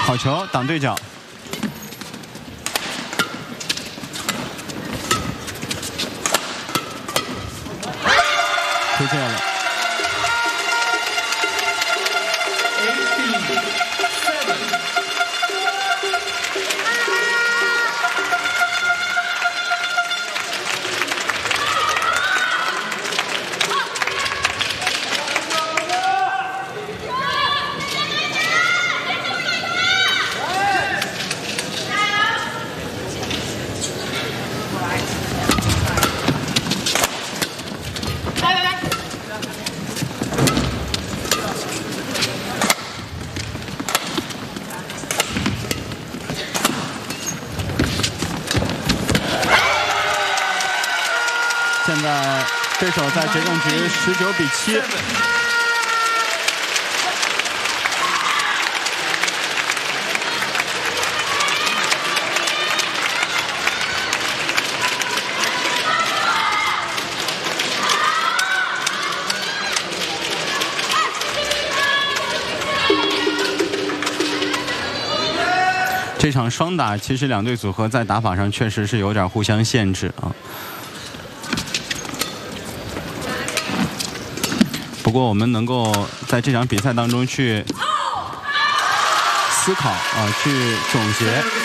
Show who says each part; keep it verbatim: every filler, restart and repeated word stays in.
Speaker 1: 好球，挡对角。出界了。 现在对手在决胜局十九比七。这场双打，其实两队组合在打法上确实是有点互相限制啊。 不过，我们能够在这场比赛当中去思考啊，去总结